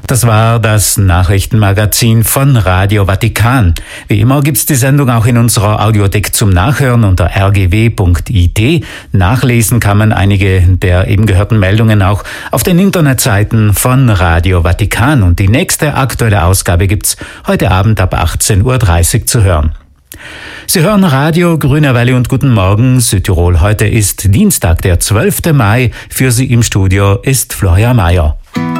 Das war das Nachrichtenmagazin von Radio Vatikan. Wie immer gibt's die Sendung auch in unserer Audiothek zum Nachhören unter rgw.it. Nachlesen kann man einige der eben gehörten Meldungen auch auf den Internetseiten von Radio Vatikan. Und die nächste aktuelle Ausgabe gibt's heute Abend ab 18.30 Uhr zu hören. Sie hören Radio Grüne Welle und guten Morgen Südtirol. Heute ist Dienstag, der 12. Mai. Für Sie im Studio ist Florian Mayer.